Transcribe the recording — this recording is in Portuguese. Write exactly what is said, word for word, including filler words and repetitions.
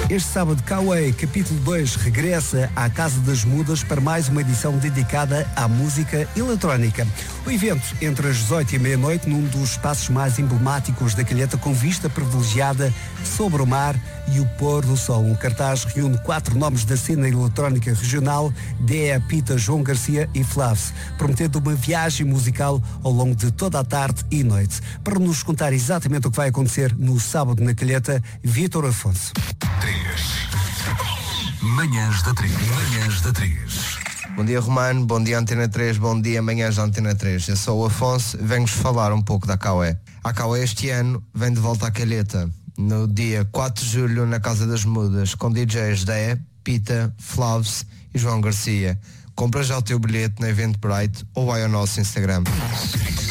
Este sábado, Cauê, capítulo dois, regressa à Casa das Mudas para mais uma edição dedicada à música eletrónica. O evento, entre as dezoito e meia-noite, num dos espaços mais emblemáticos da Calheta, com vista privilegiada sobre o mar e o pôr do sol. Um cartaz reúne quatro nomes da cena eletrónica regional: Dea, Pita, João Garcia e Flavs, prometendo uma viagem musical ao longo de toda a tarde e noite. Para nos contar exatamente o que vai acontecer no sábado na Calheta, Vítor Afonso. Manhãs da três. Manhãs da três. Bom dia, Romano. Bom dia, Antena três. Bom dia, Manhãs da Antena três. Eu sou o Afonso e venho-vos falar um pouco da Cauê. A Cauê este ano vem de volta à Calheta, no dia quatro de julho, na Casa das Mudas, com D Js Dea, Pita, Flavs e João Garcia. Compra já o teu bilhete na Eventbrite ou vai ao nosso Instagram.